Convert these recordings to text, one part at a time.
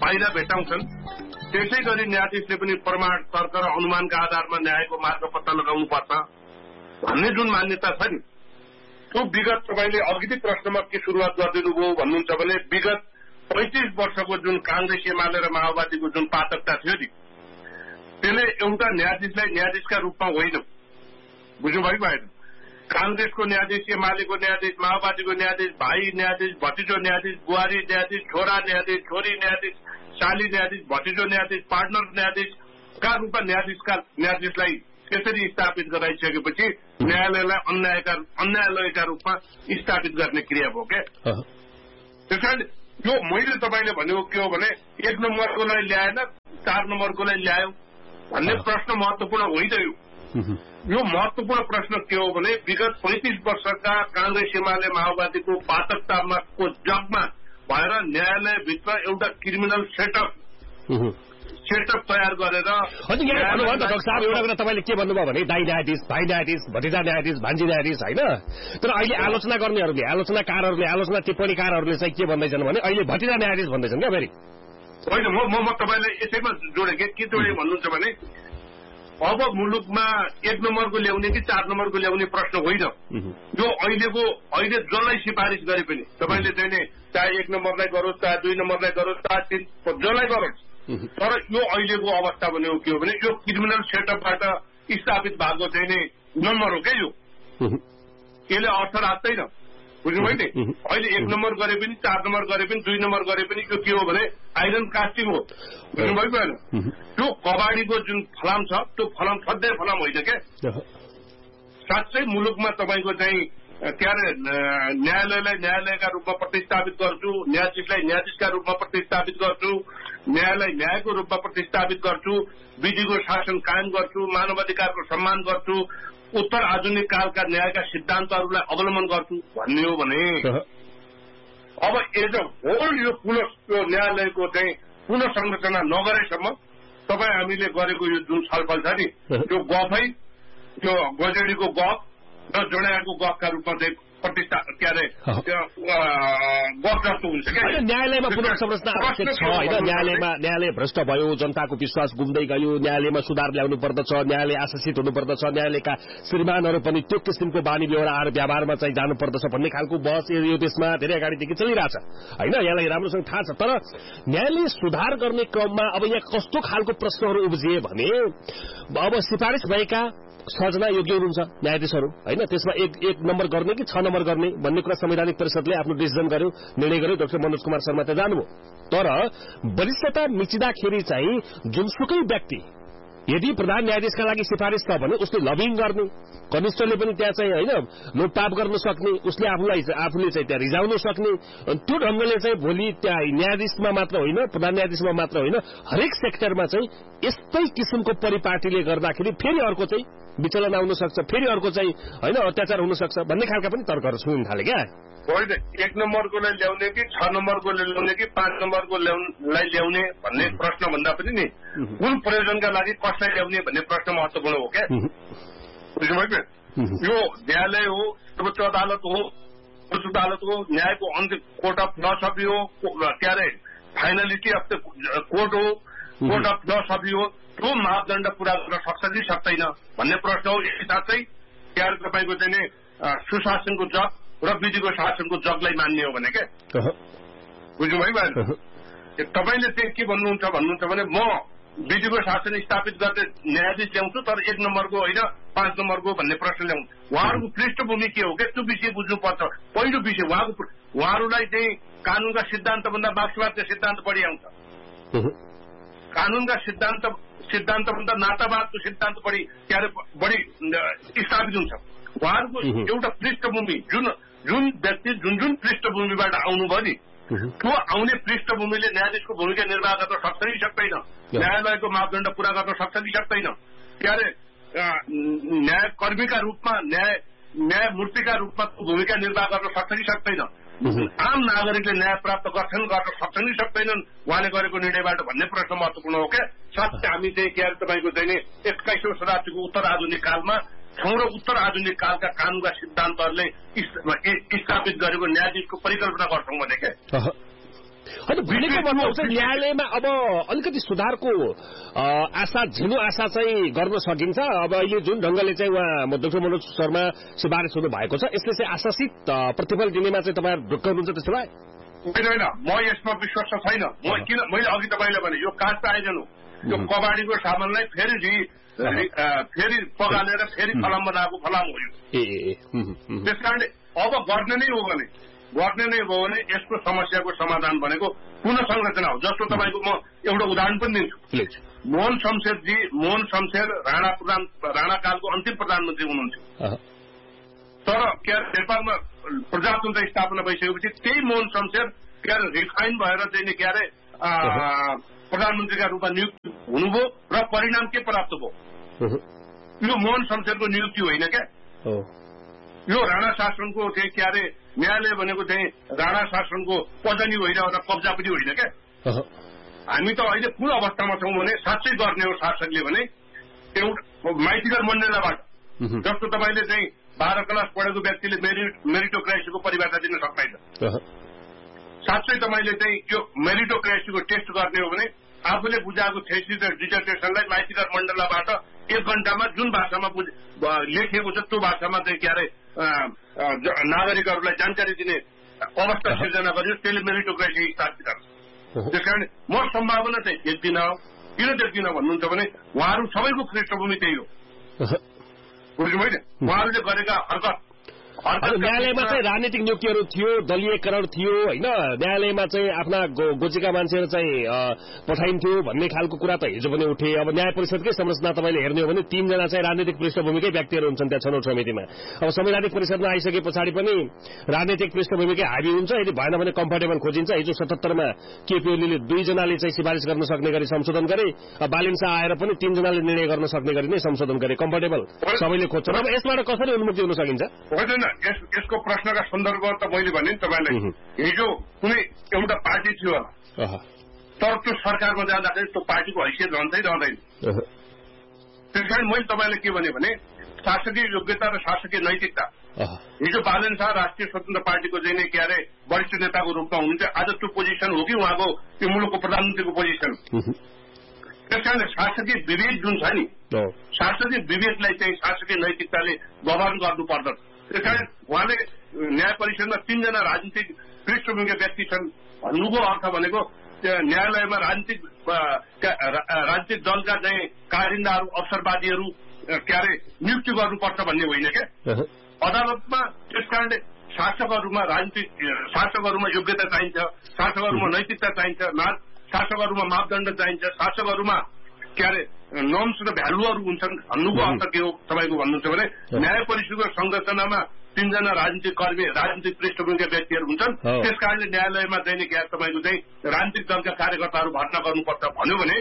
बाहिर भेटाउँछन् त्यसै गरी न्यायाधीशले पनि प्रमाण तर्क र अनुमानका आधारमा न्यायको मार्ग पत्ता लगाउनु पर्छ भन्ने जुन मान्यता छ नि त्यो विगत तपाईँले अघिल्लो प्रश्नमा के सुरुवात गरिदिनुभयो भन्नुहुन्छ भने विगत 35 वर्षको जुन कांग्रेस एमाले र माओवादीको जुन पातकता थियो नि त्यसले एउटा न्यायाधीशलाई न्यायाधीशका रूपमा होइन बुझ्नुभयो भएन कांग्रेसको न्यायाधीश एमालेको न्यायाधीश माओवादीको न्यायाधीश भाइ न्यायाधीश भतिजो न्यायाधीश बुहारी न्यायाधीश छोरा न्यायाधीश छोरी न्यायाधीश शाली न्यायाधीश भतिजो न्यायाधीश पार्टनर न्यायाधीशका रूपमा न्यायाधीशलाई त्यसरी स्थापित गराइसकेपछि न्यायालयलाई अन्यायालयका रूपमा स्थापित गर्ने क्रिया भयो क्या त्यसैले यो मैले तपाईँले भनेको के हो भने 1 नम्बरकोलाई ल्याएन 4 नम्बरकोलाई ल्यायो भन्ने प्रश्न महत्वपूर्ण होइन यो महत्वपूर्ण प्रश्न के हो भने विगत 35 वर्षका कांग्रेस एमाले माओवादीको पातकताको जगमा भएर न्यायालयभित्र एउटा क्रिमिनल सेटअप तयार गरेर डाक्टर साहब एउटा कुरा तपाईँले के भन्नुभयो भने दाइ न्यायाधीश भाइ न्यायाधीश भतिजा न्यायाधीश भान्जी न्यायाधीश होइन तर अहिले आलोचना गर्नेहरूले आलोचनाकारहरूले आलोचना टिप्पणीकारहरूले चाहिँ के भन्दैछन् भने अहिले भतिजा न्यायाधीश भन्दैछन् क्या फेरि होइन म तपाईँलाई यसैमा जोडेँ के जोडेँ भन्नुहुन्छ भने अब मुलुकमा 1 नम्बरको ल्याउने कि 4 नम्बरको ल्याउने प्रश्न होइन यो अहिले जसलाई सिफारिस गरे पनि तपाईँले चाहिँ चाहे 1 नम्बरलाई गरोस् चाहे 2 नम्बरलाई गरोस् चाहे 3 जसलाई गरोस् तर यो अहिलेको अवस्था भनेको के हो भने यो क्रिमिनल सेटअपबाट स्थापित भएको चाहिँ नि नम्बर हो क्या यो यसले अर्थ राख्दैन बुझ्नुभयो नि अहिले 1 नम्बर गरे पनि 4 नम्बर गरे पनि 2 नम्बर गरे पनि यो के हो भने आइरन कास्टिङ हो बुझ्नुभयो भएन त्यो कबाडीको जुन फलाम छ त्यो फलाम सधैँ फलाम होइन क्या साँच्चै मुलुकमा तपाईँको चाहिँ के अरे न्यायालयलाई न्यायालयका रूपमा प्रतिस्थापित गर्छु न्यायाधीशलाई न्यायाधीशका रूपमा प्रतिस्थापित गर्छु न्यायलाई न्यायको रूपमा प्रतिस्थापित गर्छु विधिको शासन कायम गर्छु मानवाधिकारको सम्मान गर्छु उत्तर आधुनिक कालका न्यायका सिद्धान्तहरूलाई अवलम्बन गर्छु भन्ने हो भने अब एज अ होल यो न्यायालयको चाहिँ पुनः संरचना नगरेसम्म तपाईँ हामीले गरेको यो जुन छलफल छ नि त्यो गफै त्यो गजेडीको गफ र जोडाएको गफका रूपमा चाहिँ प्रतिष्ठा के अरे गफ जस्तो हुन्छ क्या न्यायालयमा पुनः संरचना आवश्यक छ होइन न्यायालय भ्रष्ट भयो जनताको विश्वास गुम्दै गयो न्यायालयमा सुधार ल्याउनु पर्दछ न्यायालय आशासित हुनुपर्दछ न्यायालयका श्रीमानहरू पनि त्यो किसिमको बानी व्यवहार व्यवहारमा चाहिँ जानुपर्दछ भन्ने खालको बहस यो देशमा धेरै अगाडिदेखि चलिरहेछ होइन यहाँलाई राम्रोसँग थाहा छ तर न्यायालय सुधार गर्ने क्रममा अब यहाँ कस्तो खालको प्रश्नहरू उब्जिए भने अब सिफारिस भएका 6 जना योग्य हुनुहुन्छ न्यायाधीशहरू होइन त्यसमा एक नम्बर गर्ने कि 6 नम्बर गर्ने भन्ने कुरा संवैधानिक परिषदले आफ्नो डिसिजन गर्यो निर्णय गर्यो डाक्टर मनोज कुमार शर्मा त्यहाँ जानुभयो तर वरिष्ठता मिचिँदाखेरि चाहिँ जुनसुकै व्यक्ति यदि प्रधान न्यायाधीशका लागि सिफारिस छ भने उसले लबिङ गर्ने कनिष्ठले पनि त्यहाँ चाहिँ होइन लोकटाप गर्न सक्ने उसले आफूले चाहिँ त्यहाँ रिजाउन सक्ने त्यो ढंगले चाहिँ भोलि त्यहाँ न्यायाधीशमा मात्र होइन प्रधान न्यायाधीशमा मात्र होइन हरेक सेक्टरमा चाहिँ यस्तै किसिमको परिपाटीले गर्दाखेरि फेरि अर्को चाहिँ विचलन आउन सक्छ फेरि अर्को चाहिँ होइन अत्याचार हुन सक्छ भन्ने खालका पनि तर्कहरू सुन्न थाले क्या होइन 1 नम्बरकोलाई ल्याउने कि 6 नम्बरको ल्याउने कि 5 नम्बरको ल्याउने भन्ने प्रश्न भन्दा पनि नि कुन प्रयोजनका लागि कसलाई ल्याउने भन्ने प्रश्न महत्वपूर्ण हो क्या बुझ्नुभयो यो न्यायालय हो सर्वोच्च अदालत हो उच्च अदालत हो न्यायको अन्त्य कोर्ट अफ फिलोसफी हो के अरे फाइनलिटी अफ द कोर्ट हो कोर्ट अफ फिलोसफी हो त्यो मापदण्ड पूरा गर्न सक्छ कि सक्दैन भन्ने प्रश्न हो यस साथै के अरे तपाईँको चाहिँ सुशासनको जग र विधिको शासनको जगलाई मान्ने हो भने क्या बुझ्नुभयो भएन तपाईँले चाहिँ के भन्नुहुन्छ भने म विधिको शासन स्थापित गर्ने न्यायाधीश ल्याउँछु तर 1 नम्बरको होइन 5 नम्बरको भन्ने प्रश्न ल्याउँछु उहाँहरूको पृष्ठभूमि के हो क्या त्यो विषय बुझ्नुपर्छ पहिलो विषय उहाँहरूलाई चाहिँ कानूनका सिद्धान्तभन्दा मार्क्सवादका सिद्धान्त बढी आउँछ कानूनका सिद्धान्तभन्दा नातावादको सिद्धान्त बढी स्थापित हुन्छ उहाँहरूको एउटा पृष्ठभूमि जुन व्यक्ति जुन पृष्ठभूमिबाट आउनुभयो नि त्यो आउने पृष्ठभूमिले न्यायाधीशको भूमिका निर्वाह गर्न सक्छ कि सक्दैन न्यायालयको मापदण्ड पूरा गर्न सक्छ कि सक्दैन के अरे न्यायकर्मीका रूपमा न्यायमूर्तिका रूपमा भूमिका निर्वाह गर्न सक्छ कि सक्दैन आम नागरिकले न्याय प्राप्त गर्न सक्छन् कि सक्दैनन् उहाँले गरेको निर्णयबाट भन्ने प्रश्न महत्वपूर्ण हो क्या साथै हामी चाहिँ के अरे तपाईँको चाहिँ 21औं शताब्दीको उत्तर आधुनिक कालमा छौं र उत्तर आधुनिक कालका कानूनका सिद्धान्तहरूले स्थापित गरेको न्यायाधीशको परिकल्पना गर्छौं भने क्या होइन भनेको मतलब चाहिँ न्यायालयमा अब अलिकति सुधारको आशा झिनो आशा चाहिँ गर्न सकिन्छ। अब अहिले जुन ढंगले चाहिँ उहाँ डाक्टर मनोज शर्मा सिफारिस हुनु भएको छ यसले चाहिँ आशासित प्रतिफल दिनेमा चाहिँ तपाईहरु ढुक्क हुनुहुन्छ त्यस्तो भए? होइन, म यसमा विश्वास छैन। मैले अघि तपाईलाई भने यो काठ आइजनु यो कबाडीको सामानलाई फेरि पगालेर फेरि फलाम बनाएको फलाम हो यो। त्यसकारणले अब गर्ने नै हो भने यसको समस्याको समाधान भनेको पुनः संरचना हो। जस्तो तपाईँको म एउटा उदाहरण पनि दिन्छु। मोहन शमशेर राणाकालको अन्तिम प्रधानमन्त्री हुनुहुन्थ्यो, तर नेपालमा प्रजातन्त्र स्थापना भइसकेपछि त्यही मोहन शमशेर रिफाइन भएर चाहिँ के अरे प्रधानमन्त्रीका रूपमा नियुक्त हुनुभयो र परिणाम के प्राप्त भयो? यो मोहन शमशेरको नियुक्ति होइन क्या, यो राणा शासनको चाहिँ के अरे न्यायालय भनेको चाहिँ राणा शासनको पजनी होइन र कब्जा पनि होइन क्या। हामी त अहिले कुन अवस्थामा छौँ भने साँच्चै गर्ने हो शासकले भने एउटा माइतीघर मण्डलाबाट जस्तो तपाईँले चाहिँ 12 क्लास पढेको व्यक्तिले मेरिटोक्रेसीको परिभाषा दिन सक्दैन। साँच्चै तपाईँले चाहिँ यो मेरिटोक्रेसीको टेस्ट गर्ने हो भने आफूले बुझाएको थेसिस र डिजर्टेसनलाई माइतीघर मण्डलाबाट 1 घण्टामा जुन भाषामा लेखिएको छ त्यो भाषामा चाहिँ के अरे नागरिकहरूलाई जानकारी दिने अवस्था सिर्जना गरियो, त्यसले मेरिटोक्रेसी स्थापित गर्छ। त्यसकारण म सम्भावना चाहिँ देख्दिनँ। किन देख्दिनँ भन्नुहुन्छ भने उहाँहरू सबैको पृष्ठभूमि त्यही हो, बुझ्नु होइन? उहाँहरूले गरेका हरकत न्यायालयमा चाहिँ राजनीतिक नियुक्तिहरू थियो, दलीयकरण थियो होइन, न्यायालयमा चाहिँ आफ्ना गोजीका मान्छेहरू चाहिँ पठाइन्थ्यो भन्ने खालको कुरा त हिजो पनि उठे। अब न्याय परिषदकै संरचना तपाईँले हेर्ने हो भने 3 जना चाहिँ राजनीतिक पृष्ठभूमिकै व्यक्तिहरू हुन्छन् त्यहाँ छनौट समितिमा। अब संवैधानिक परिषदमा आइसके पछाडि पनि राजनीतिक पृष्ठभूमिकै हाबी हुन्छ, यदि भएन भने कम्फर्टेबल खोजिन्छ। हिजो 77 मा केपी ओलीले 2 जनाले चाहिँ सिफारिस गर्न सक्ने गरी संशोधन गरे, बालिन शाह आएर पनि 3 जनाले निर्णय गर्न सक्ने गरी नै संशोधन गरे। कम्फर्टेबल सबैले खोज्छन्। अब यसबाट कसरी उन्मुक्ति हुन सकिन्छ? यसको प्रश्नका सन्दर्भ त मैले भने तपाईँलाई हिजो कुनै एउटा पार्टी थियो तर त्यो सरकारमा जाँदाखेरि त्यो पार्टीको हैसियत रहँदै रहँदैन। त्यसकारण मैले तपाईँलाई के भने शासकीय योग्यता र शासकीय नैतिकता। हिजो बालन शाह राष्ट्रिय स्वतन्त्र पार्टीको चाहिँ के अरे वरिष्ठ नेताको रूपमा हुनुहुन्थ्यो, आज त्यो पोजिसन हो कि उहाँको त्यो मुलुकको प्रधानमन्त्रीको पोजिसन। त्यसकारणले शासकीय विवेक जुन छ नि, शासकीय विवेकलाई चाहिँ शासकीय नैतिकताले गभर्न गर्नुपर्दछ। त्यसकारण उहाँले न्याय परिषदमा 3 जना राजनीतिक पृष्ठभूमिका व्यक्ति छन् भन्नुको अर्थ भनेको न्यायालयमा राजनीतिक दलका चाहिँ कारिन्दाहरू अवसरवादीहरू के अरे नियुक्ति गर्नुपर्छ भन्ने होइन क्या अदालतमा। त्यसकारणले शासकहरूमा योग्यता चाहिन्छ, शासकहरूमा नैतिकता चाहिन्छ, शासकहरूमा मापदण्ड चाहिन्छ, शासकहरूमा के अरे नर्म्स र भ्यालुहरू हुन्छन् भन्नुको अर्थ के हो तपाईँको भन्नुहुन्छ भने न्याय परिषदको संरचनामा 3 जना राजनीतिक पृष्ठभूमिका व्यक्तिहरू हुन्छन्। त्यसकारणले न्यायालयमा चाहिँ के तपाईँको चाहिँ राजनीतिक दलका कार्यकर्ताहरू भर्ना गर्नुपर्छ भन्यो भने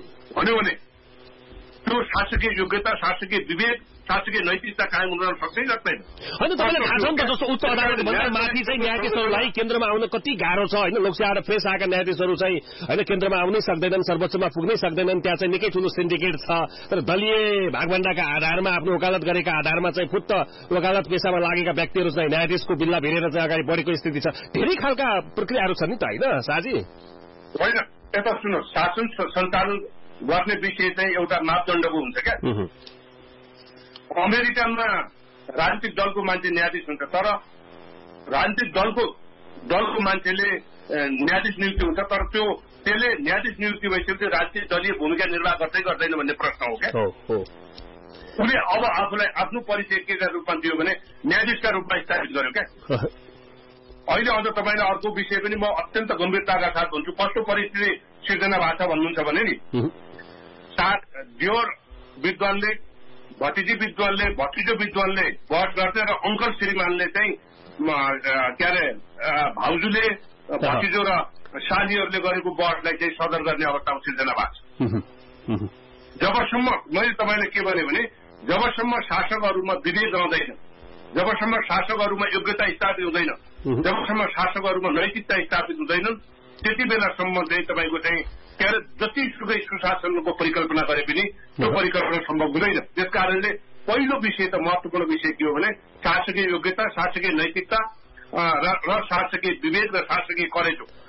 त्यो शासकीय योग्यता, शासकीय विवेक, शासकीय नैतिकता कायम हुन सक्दै सक्दैन। होइन, तपाईँले थाहा छ नि त जस्तो उच्च अदालतभन्दा माथि चाहिँ न्यायाधीशहरूलाई केन्द्रमा आउन कति गाह्रो छ होइन। लोकसेवा फ्रेस आएका न्यायाधीशहरू चाहिँ होइन केन्द्रमा आउनै सक्दैनन्, सर्वोच्चमा पुग्नै सक्दैनन्। त्यहाँ चाहिँ निकै ठुलो सिन्डिकेट छ। तर दलीय भागभण्डाका आधारमा आफ्नो वकालत गरेका आधारमा चाहिँ फुत्त वकालत पेसामा लागेका व्यक्तिहरू चाहिँ न्यायाधीशको बिल्ला भिरेर चाहिँ अगाडि बढेको स्थिति छ। धेरै खालका प्रक्रियाहरू छन् नि त होइन साजी? होइन, यता सुन्नु, शासन सञ्चालन गर्ने विषय चाहिँ एउटा मापदण्डको हुन्छ क्या। अमेरिकामा राजनीतिक दलको मान्छे न्यायाधीश हुन्छ, तर राजनीतिक दलको मान्छेले न्यायाधीश नियुक्ति हुन्छ, तर त्यसले न्यायाधीश नियुक्ति भइसकेपछि राजनीतिक दलीय भूमिका निर्वाह गर्दै गर्दैन भन्ने प्रश्न हो क्या। उसले अब आफूलाई आफ्नो परिचय के रूपमा दियो भने न्यायाधीशका रूपमा स्थापित गर्यो क्या। अहिले अझ तपाईँलाई अर्को विषय पनि म अत्यन्त गम्भीरताका साथ भन्छु। कस्तो परिस्थिति सिर्जना भएको छ भन्नुहुन्छ भने नि दियोर विद्वानले भतिजो विद्वानले बहस गर्थे र अङ्कल श्रीमानले चाहिँ के अरे भाउजूले भतिजो र सालीहरूले गरेको बहसलाई चाहिँ सदर गर्ने अवस्थामा सिर्जना भएको छ। जबसम्म मैले तपाईँलाई के भने जबसम्म शासकहरूमा विवेक रहँदैन, जबसम्म शासकहरूमा योग्यता स्थापित हुँदैन, जबसम्म शासकहरूमा नैतिकता स्थापित हुँदैनन्, त्यति बेलासम्म चाहिँ तपाईँको चाहिँ के अरे जतिसुकै सुशासनको परिकल्पना गरे पनि त्यो परिकल्पना सम्भव हुँदैन। त्यस कारणले पहिलो विषय त महत्वपूर्ण विषय के हो भने शासकीय योग्यता, शासकीय नैतिकता र शासकीय विवेक र शासकीय करेज हो।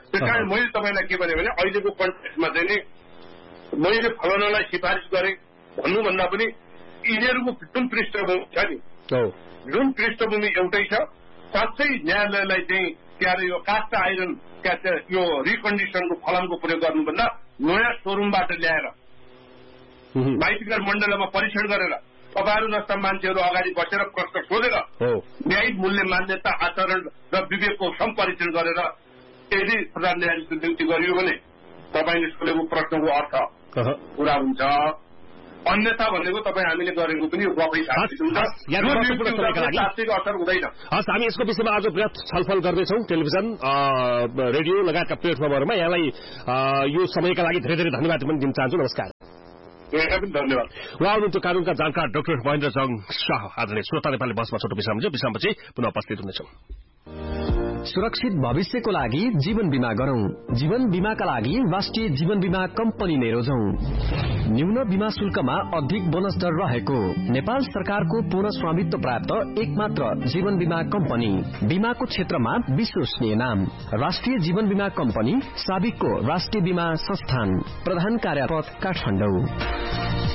त्यस कारण मैले तपाईँलाई के भने अहिलेको कन्टेक्स्टमा चाहिँ नि मैले फलानालाई सिफारिस गरेँ भन्नुभन्दा पनि यिनीहरूको जुन पृष्ठभूमि छ नि जुन पृष्ठभूमि एउटै छ साँच्चै न्यायालयलाई चाहिँ के अरे यो कास्ट आइरन यो रिकन्डिसनको फलामको प्रयोग गर्नुभन्दा नयाँ सोरुमबाट ल्याएर माइतीकार मण्डलमा परीक्षण गरेर तपाईँहरू जस्ता मान्छेहरू अगाडि बसेर प्रश्न सोधेर न्यायिक मूल्य मान्यता आचरण र विवेकको सम्परीक्षण गरेर यदि प्रधान न्यायाधीशको नियुक्ति गरियो भने तपाईँले सोधेको प्रश्नको अर्थ पूरा हुन्छ। अन्यथा भनेको तपाईँ हामीले गरेको पनि गफै सार्थिक असर हुँदैन। हस्, हामी यसको विषयमा आज बृहत छलफल गर्दैछौँ टेलिभिजन रेडियो लगायतका प्लेटफर्महरूमा। यहाँलाई यो समयका लागि धेरै धेरै धन्यवाद पनि दिन चाहन्छु। नमस्कार। धन्यवाद। उहाँ हुनुहुन्थ्यो कानूनका जानकार डाक्टर महेन्द्र जङ शाह। आदरणीय श्रोता, नेपाली बसमा छोटो विश्रामपछि पुनः उपस्थित हुनेछौँ। सुरक्षित भविष्यको लागि जीवन बीमा गरौं। जीवन बीमाका लागि राष्ट्रिय जीवन बीमा कम्पनी नै रोजौं। न्यून बीमा शुल्कमा अधिक बोनस दर रहेको नेपाल सरकारको पूर्ण स्वामित्व प्राप्त एकमात्र जीवन बीमा कम्पनी। बीमाको क्षेत्रमा विश्वसनीय नाम राष्ट्रिय जीवन बीमा कम्पनी, साबिकको राष्ट्रिय बीमा संस्थान, प्रधान कार्यालय काठमाडौँ।